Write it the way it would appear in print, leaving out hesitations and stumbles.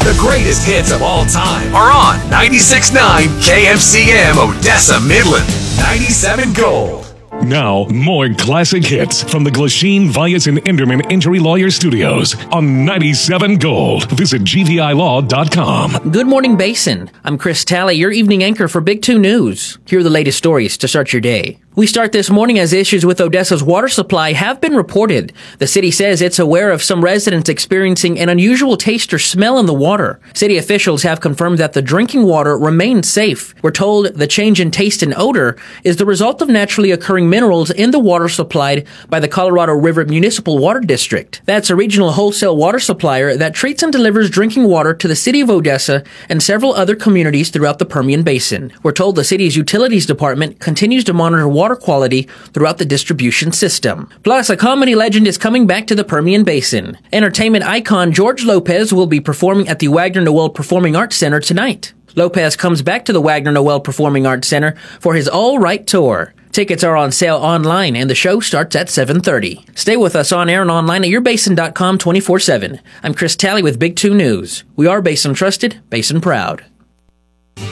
The greatest hits of all time are on 96.9 KFCM Odessa Midland. 97 Gold. Now, more classic hits from the Glasheen, Vyas, and Enderman Injury Lawyer Studios on 97 Gold. Visit GVILaw.com. Good morning, Basin. I'm Chris Talley, your evening anchor for Big 2 News. Here are the latest stories to start your day. We start this morning as issues with Odessa's water supply have been reported. The city says it's aware of some residents experiencing an unusual taste or smell in the water. City officials have confirmed that the drinking water remains safe. We're told the change in taste and odor is the result of naturally occurring minerals in the water supplied by the Colorado River Municipal Water District. That's a regional wholesale water supplier that treats and delivers drinking water to the city of Odessa and several other communities throughout the Permian Basin. We're told the city's utilities department continues to monitor water quality throughout the distribution system. Plus, a comedy legend is coming back to the Permian Basin. Entertainment icon George Lopez will be performing at the Wagner Noel Performing Arts Center tonight. Lopez comes back to the Wagner Noel Performing Arts Center for his All Right Tour. Tickets are on sale online, and the show starts at 7:30. Stay with us on air and online at yourbasin.com 24/7. I'm Chris Talley with Big 2 News. We are Basin Trusted, Basin Proud.